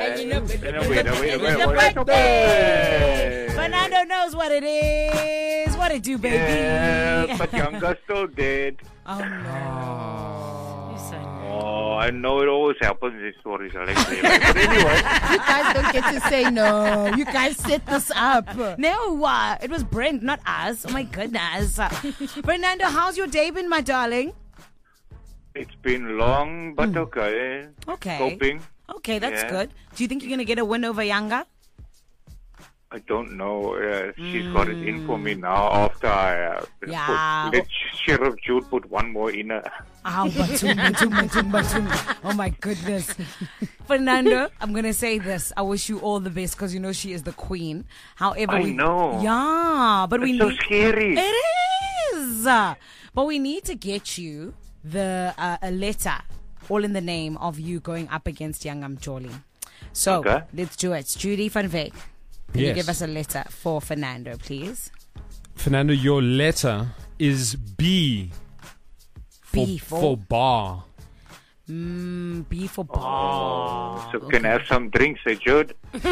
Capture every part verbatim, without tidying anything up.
And you know, Wait, wait, wait, wait, wait, wait, wait, wait, wait. Fernando knows what it is. What it do, baby? Yeah, but Younger still dead. Oh no. You're so Oh, I know it always happens in these stories. I like to say like, but anyway, You guys don't get to say no. You guys set this up. No, uh, it was Brent, not us. Oh my goodness. Uh, Fernando, how's your day been, my darling? it's been long, but okay. Okay. Coping. Okay, that's Yeah. good. Do you think you're going to get a win over Yanga? I don't know. Uh, she's got it in for me now after I uh, Yeah. put, let Sheriff Jude put one more in her. Oh, batum, batum, batum, batum. Oh my goodness. Fernando, I'm going to say this. I wish you all the best because you know she is the queen. However, I we, know. Yeah, but we It's so need. scary. It is. But we need to get you the uh, a letter, all in the name of you going up against Yanga Mjoli. So Okay. let's do it. Judy van Veek, can you Yes. give us a letter for Fernando, please? Fernando, your letter is B. For, B for- for bar. Mm, B for bar. Oh, so can I have some drinks, eh, Jude?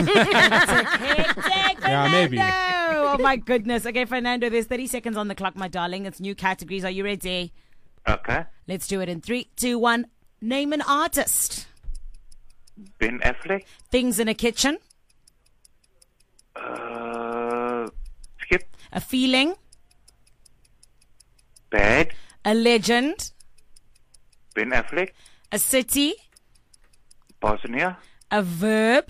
Yeah, maybe. Oh my goodness. Okay, Fernando, there's thirty seconds on the clock, my darling. It's new categories. Are you ready? Okay. Let's do it in three, two, one. Name an artist. Ben Affleck. Things in a kitchen. Uh, skip. A feeling. Bad. A legend. Ben Affleck. A city. Bosnia. A verb.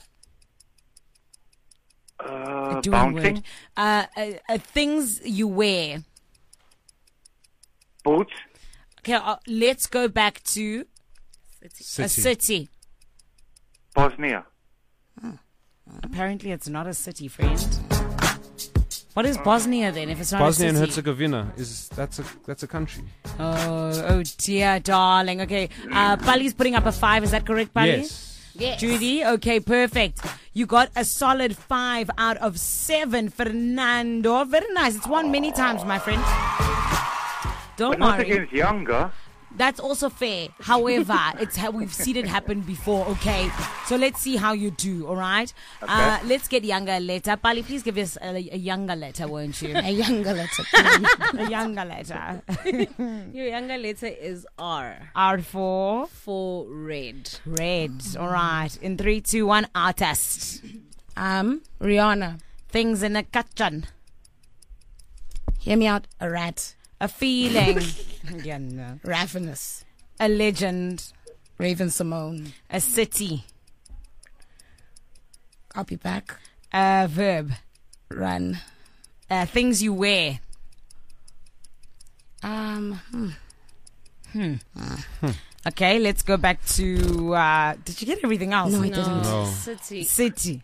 Uh, Doing bouncing. word. Uh, uh, uh, things you wear. Boots. Okay, uh, let's go back to City. a city. Bosnia. Apparently, it's not a city, friend. What is Bosnia then? If it's not Bosnia a and city? Herzegovina is that's a that's a country. Oh, oh dear, darling. Okay, uh, Pali's putting up a five. Is that correct, Pali? Yes. Yes. Judy, okay, perfect. You got a solid five out of seven, Fernando. Very nice. It's won many times, my friend. Don't But not worry. against Younger. That's also fair. However, it's how we've seen it happen before, okay? So let's see how you do, all right? Uh, let's get Younger letter. Pali, please give us a, a Younger letter, won't you? A younger letter. A Younger letter. Your Younger letter is R. R for For red. red. All right. In three, two, one, artist. Um, Rihanna. Things in a kitchen. Hear me out. A rat. A feeling. Yeah, no. Ravenous. A legend. Raven Simone. A city. Copy back. A verb. Run. Uh, things you wear. Um, hmm. Okay, let's go back to. Uh, did you get everything else? No, I didn't. No. City. City.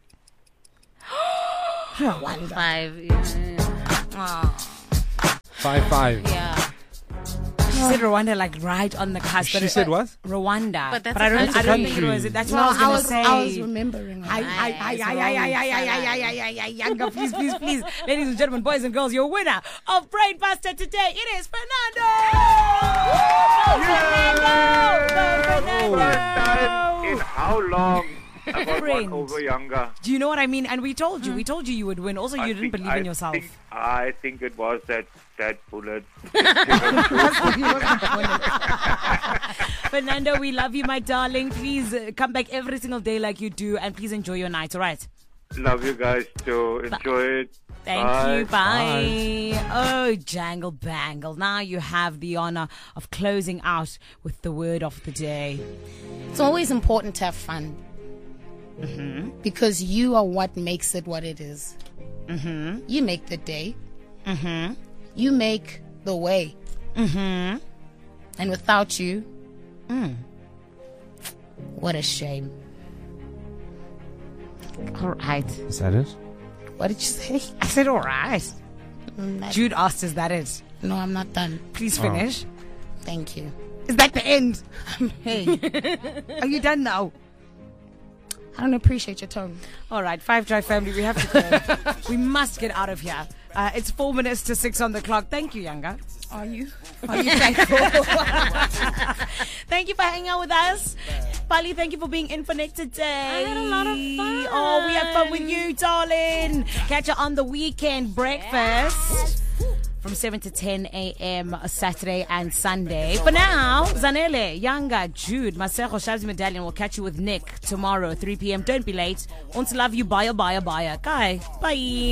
Five. Yeah. Five five. Yeah. She said Rwanda like right on the cusp. She but- said what? Rwanda. But that's I a don't. I country. don't think it was. That's No, what I I was was, gonna say. I was remembering. I, her. I, I, It's I, I, wrong. I, I, I, I, I, I, I, Younger, please, please, please, ladies and gentlemen, boys and girls, your winner of Brain Buster today, it is Fernando. Fernando. Done in Fernando. how long? I got Friend. one over Younger. Do you know what I mean? And we told you, we told you you would win. Also, you I didn't think- believe I in yourself. Think, I think it was that that bullet. Fernando, we love you, my darling. Please uh, come back every single day like you do, and please enjoy your night. All right. Love you guys too. Enjoy it. Thank Bye. you. Bye. Oh, Jangle Bangle. Now you have the honor of closing out with the word of the day. It's always important to have fun. Mm-hmm. Because you are what makes it what it is. Mm-hmm. You make the day. Mm-hmm. You make the way. Mm-hmm. And without you, Mm. what a shame. All right. Is that it? What did you say? I said all right. Mm, that- Jude asked, is that it? No, I'm not done. Please finish. Thank you. Is that the end? Hey, Are you done now? I don't appreciate your tone. All right, Five Drive family, we have to go. We must get out of here. Uh, it's four minutes to six on the clock. Thank you, Younger. Are you? Are you thankful? Thank you for hanging out with us. Pali, thank you for being in for Nick today. I had a lot of fun. Oh, we had fun with you, darling. Catch you on the weekend breakfast from seven to ten a.m. Saturday and Sunday. For now, Zanele, Yanga, Jude, Masero, Shabzi Medallion will catch you with Nick tomorrow, three p.m. Don't be late. Want to love you. Bye, bye, bye. Bye. Bye.